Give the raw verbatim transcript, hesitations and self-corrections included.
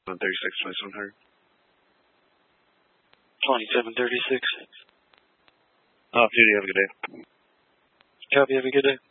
thirty-six, twenty-seven hundred. twenty-seven thirty-six. Off duty, have a good day. Copy, have a good day.